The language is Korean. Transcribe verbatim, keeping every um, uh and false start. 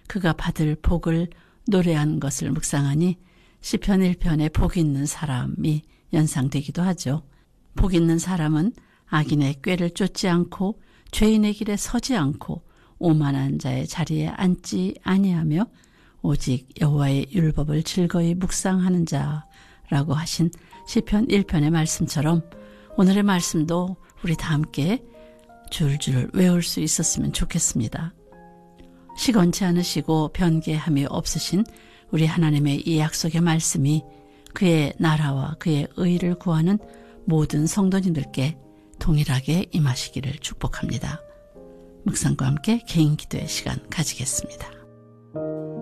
그가 받을 복을 노래한 것을 묵상하니 시편 일 편에 복 있는 사람이 연상되기도 하죠. 복 있는 사람은 악인의 꾀를 쫓지 않고 죄인의 길에 서지 않고 오만한 자의 자리에 앉지 아니하며 오직 여호와의 율법을 즐거이 묵상하는 자라고 하신 시편 일 편의 말씀처럼 오늘의 말씀도 우리 다 함께 줄줄 외울 수 있었으면 좋겠습니다. 시건치 않으시고 변개함이 없으신 우리 하나님의 이 약속의 말씀이 그의 나라와 그의 의를 구하는 모든 성도님들께 동일하게 임하시기를 축복합니다. 묵상과 함께 개인 기도의 시간 가지겠습니다.